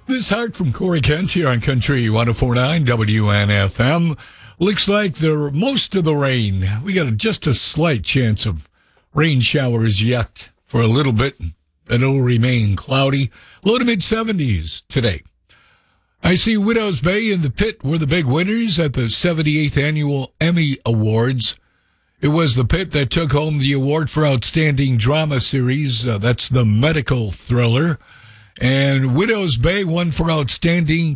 This heart from Corey Kent here on Country 104.9 WNFM. Looks like most of the rain. We got just a slight chance of rain showers yet for a little bit. It'll remain cloudy. Low to mid-70s today. I see Widows Bay and The Pit were the big winners at the 78th Annual Emmy Awards. It was The Pit that took home the award for Outstanding Drama Series. That's the medical thriller. And Widows Bay won for Outstanding